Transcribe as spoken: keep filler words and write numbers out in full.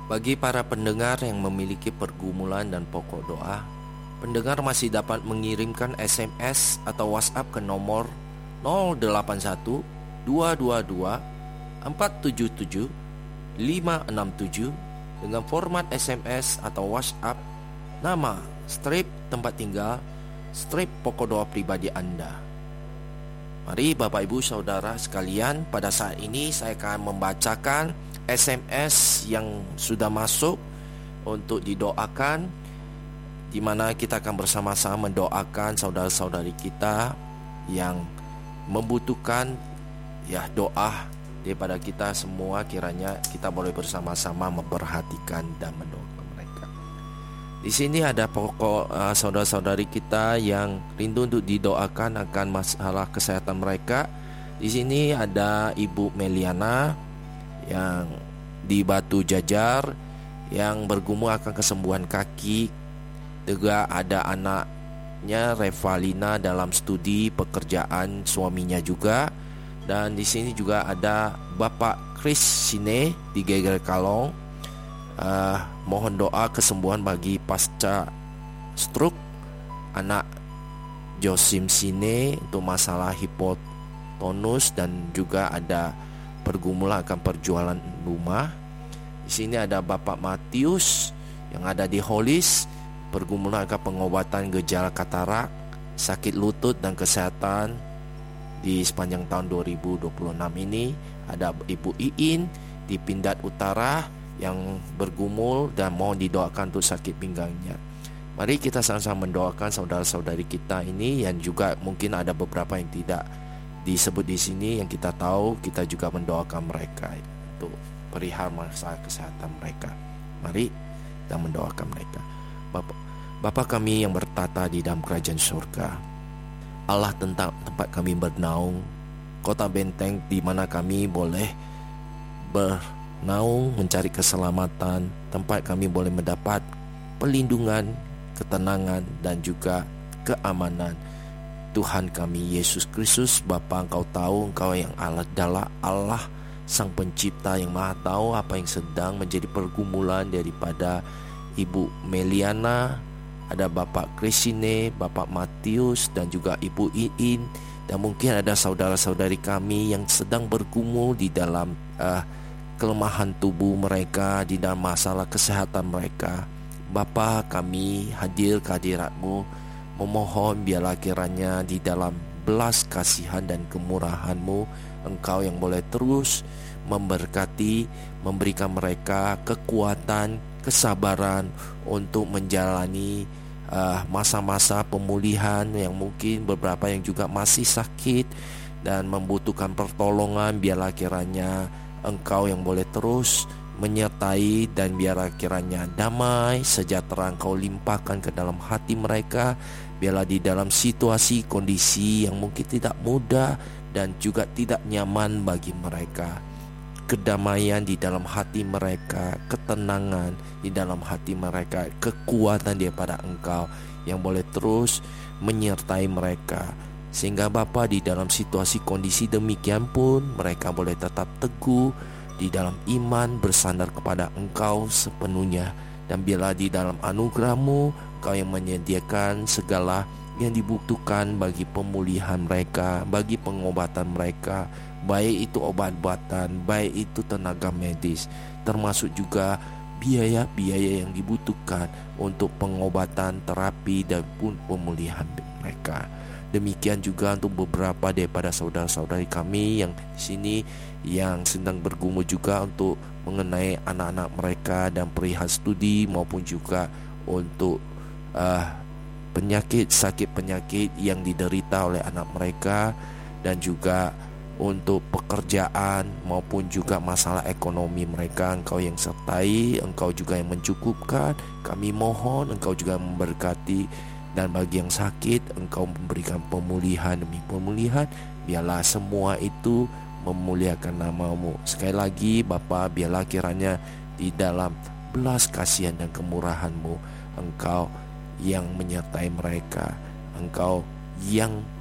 Bagi para pendengar yang memiliki pergumulan dan pokok doa, pendengar masih dapat mengirimkan S M S atau WhatsApp ke nomor nol delapan satu dua dua dua empat tujuh tujuh lima enam tujuh dengan format S M S atau WhatsApp, nama, strip tempat tinggal, strip pokok doa pribadi Anda. Mari Bapak Ibu Saudara sekalian, pada saat ini saya akan membacakan S M S yang sudah masuk untuk didoakan, di mana kita akan bersama-sama mendoakan saudara-saudari kita yang membutuhkan ya doa daripada kita semua. Kiranya kita boleh bersama-sama memperhatikan dan mendoakan mereka. Di sini ada pokok uh, saudara-saudari kita yang rindu untuk didoakan akan masalah kesehatan mereka. Di sini ada Ibu Meliana yang di Batu Jajar yang bergumul akan kesembuhan kaki. Juga ada anaknya Revalina dalam studi pekerjaan suaminya juga. Dan di sini juga ada Bapak Chris Sine di Geger Kalong. Uh, mohon doa kesembuhan bagi pasca stroke anak Josim Sine untuk masalah hipotonus, dan juga ada pergumulan akan perjualan rumah. Di sini ada Bapak Matius yang ada di Holis, pergumulan akan pengobatan gejala katarak, sakit lutut dan kesehatan di sepanjang tahun dua ribu dua puluh enam ini. Ada Ibu Iin di Pindad Utara yang bergumul dan mohon didoakan untuk sakit pinggangnya. Mari kita sama-sama mendoakan saudara-saudari kita ini, yang juga mungkin ada beberapa yang tidak disebut di sini, yang kita tahu. Kita juga mendoakan mereka untuk perihal masalah kesehatan mereka. Mari kita mendoakan mereka. Bapa, Bapa kami yang bertata di dalam kerajaan surga, Allah tentang tempat kami bernaung, kota benteng di mana kami boleh bernaung mencari keselamatan, tempat kami boleh mendapat pelindungan, ketenangan dan juga keamanan. Tuhan kami Yesus Kristus, Bapa, Engkau tahu, Engkau yang Allah adalah Allah Sang Pencipta yang Maha tahu apa yang sedang menjadi pergumulan daripada Ibu Meliana, ada Bapak Krisine, Bapak Matius dan juga Ibu Iin, dan mungkin ada saudara-saudari kami yang sedang bergumul di dalam uh, kelemahan tubuh mereka, di dalam masalah kesehatan mereka. Bapa, kami hadir ke hadirat-Mu, memohon biarlah kiranya di dalam belas kasihan dan kemurahan-Mu, Engkau yang boleh terus memberkati, memberikan mereka kekuatan, kesabaran untuk menjalani uh, masa-masa pemulihan, yang mungkin beberapa yang juga masih sakit dan membutuhkan pertolongan. Biarlah kiranya Engkau yang boleh terus menyertai, dan biarlah kiranya damai sejahtera Engkau limpahkan ke dalam hati mereka. Biarlah di dalam situasi kondisi yang mungkin tidak mudah dan juga tidak nyaman bagi mereka, kedamaian di dalam hati mereka, ketenangan di dalam hati mereka, kekuatan daripada Engkau yang boleh terus menyertai mereka. Sehingga Bapa, di dalam situasi kondisi demikian pun mereka boleh tetap teguh di dalam iman, bersandar kepada Engkau sepenuhnya. Dan biarlah di dalam anugerah-Mu, Engkau yang menyediakan segala yang dibutuhkan bagi pemulihan mereka, bagi pengobatan mereka, baik itu obat-obatan, baik itu tenaga medis, termasuk juga biaya-biaya yang dibutuhkan untuk pengobatan, terapi dan pun pemulihan mereka. Demikian juga untuk beberapa daripada saudara-saudari kami yang di sini yang sedang bergumul juga untuk mengenai anak-anak mereka dan perihal studi, maupun juga untuk uh, penyakit, sakit penyakit yang diderita oleh anak mereka, dan juga untuk pekerjaan maupun juga masalah ekonomi mereka. Engkau yang sertai, Engkau juga yang mencukupkan. Kami mohon Engkau juga memberkati, dan bagi yang sakit Engkau memberikan pemulihan demi pemulihan. Biarlah semua itu memuliakan nama-Mu. Sekali lagi Bapa, biarlah kiranya di dalam belas kasihan dan kemurahan-Mu, Engkau yang menyertai mereka, Engkau yang